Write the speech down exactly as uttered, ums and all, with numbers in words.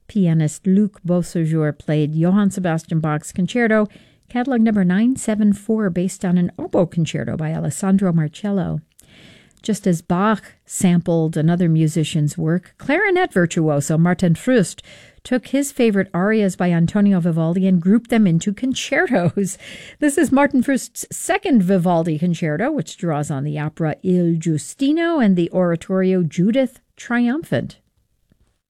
pianist Luc Beausejour played Johann Sebastian Bach's Concerto, catalog number nine seven four, based on an oboe concerto by Alessandro Marcello. Just as Bach sampled another musician's work, clarinet virtuoso Martin Früst took his favorite arias by Antonio Vivaldi and grouped them into concertos. This is Martin Früst's second Vivaldi concerto, which draws on the opera Il Giustino and the oratorio Judith Triumphant.